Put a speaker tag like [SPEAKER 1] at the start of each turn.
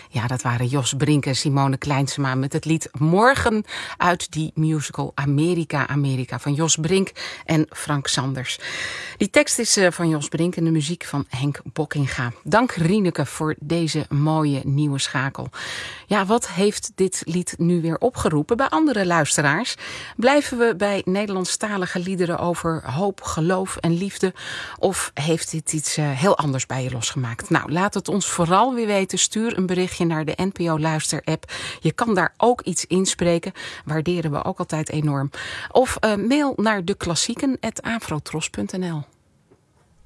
[SPEAKER 1] Ja, dat waren Jos Brink en Simone Kleinsma met het lied Morgen uit die musical Amerika van Jos Brink en Frank Sanders. Die tekst is van Jos Brink en de muziek van Henk Bokkinga. Dank Rieneke voor deze mooie nieuwe schakel. Ja, wat heeft dit lied nu weer opgeroepen bij andere luisteraars? Blijven we bij Nederlandstalige liederen over hoop, geloof en liefde? Of heeft dit iets heel anders bij je losgemaakt? Nou, laat het ons vooral weer weten. Stuur een berichtje naar de NPO Luister app. Je kan daar ook iets inspreken. Waarderen we ook altijd enorm. Of mail naar deklassieken@afrotros.nl.